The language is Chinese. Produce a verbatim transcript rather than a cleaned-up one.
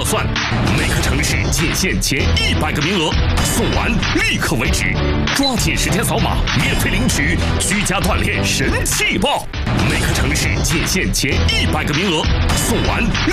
算，每个城市仅限前一百个名额，送完立刻为止，抓紧时间扫码免费领取居家锻炼神器报。每个城市仅限前一百个名额，送完